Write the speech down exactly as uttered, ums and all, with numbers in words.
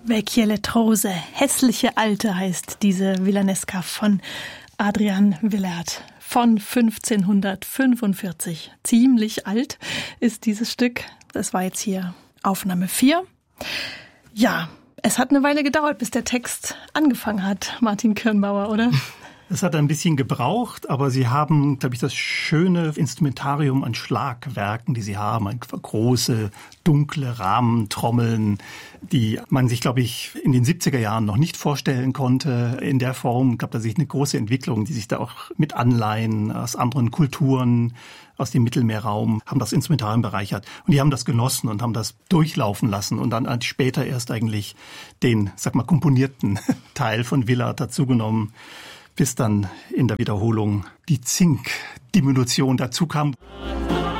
Vecchie Letrose, hässliche Alte heißt diese Villanesca von Adrian Willaert von fünfzehnhundertfünfundvierzig. Ziemlich alt ist dieses Stück. Das war jetzt hier Aufnahme vier. Ja, es hat eine Weile gedauert, bis der Text angefangen hat, Martin Kirnbauer, oder? Es hat ein bisschen gebraucht, aber Sie haben, glaube ich, das schöne Instrumentarium an Schlagwerken, die Sie haben. Große, dunkle Rahmentrommeln, die man sich, glaube ich, in den siebziger Jahren noch nicht vorstellen konnte in der Form. Ich glaube, da sehe ich eine große Entwicklung, die sich da auch mit Anleihen aus anderen Kulturen, aus dem Mittelmeerraum, haben das Instrumentarium bereichert. Und die haben das genossen und haben das durchlaufen lassen und dann später erst eigentlich den, sag mal, komponierten Teil von Willaert dazugenommen, bis dann in der Wiederholung die Zink-Diminution dazu kam.